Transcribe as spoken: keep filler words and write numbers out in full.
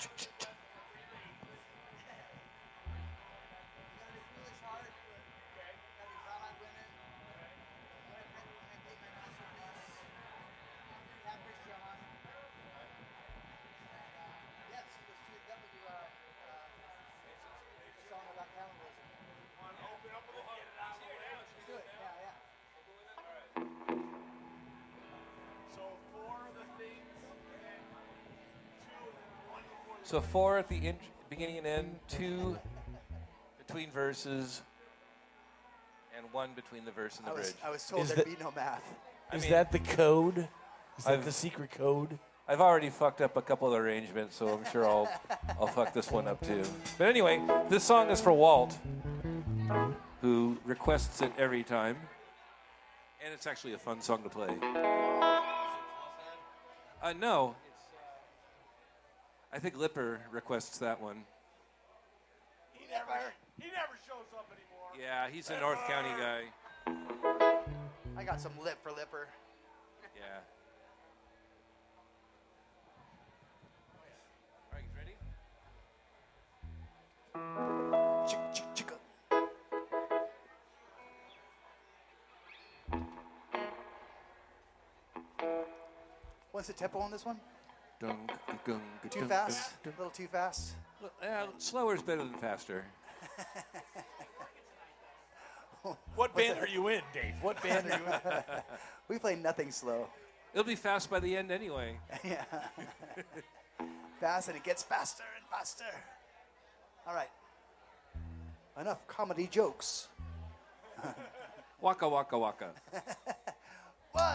So four at the in- beginning and end, two between verses, and one between the verse and the I was, bridge. I was told Is there'd that- be no math. I Is mean, that the code? Is that I've- the secret code? I've already fucked up a couple of arrangements, so I'm sure I'll I'll fuck this one up too. But anyway, this song is for Walt, who requests it every time, and it's actually a fun song to play. Uh, no, I think Lipper requests that one. He never, he never shows up anymore. Yeah, he's a North County guy. I got some lip for Lipper. Yeah. All right, ready? Chick, chick, chick. What's the tempo on this one? Dung, gung, Too dung, fast? A dung, little too fast? dung. Yeah, slower is better than faster. What band are you in, Dave? What band are you in? We play nothing slow. It'll be fast by the end anyway. Yeah. Fast, and it gets faster and faster. All right. Enough comedy jokes. Waka, waka, waka.